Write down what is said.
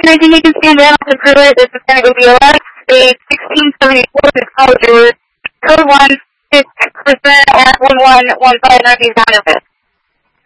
anything you can stand down to prove it. This is going to be BLS, a 1674 to college yours, code 1, 6% at 1115 Northeast Honda.